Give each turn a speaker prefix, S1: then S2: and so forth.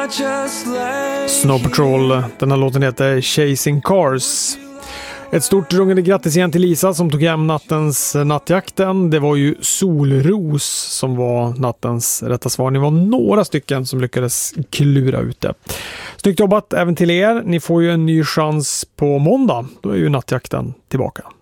S1: Snow Patrol, den här låten heter Chasing Cars. Ett stort rungande grattis igen till Lisa som tog hem nattens nattjakten. Det var ju Solros som var nattens rätta svar. Ni var några stycken som lyckades klura ut det. Snyggt jobbat även till er. Ni får ju en ny chans på måndag. Då är ju nattjakten tillbaka.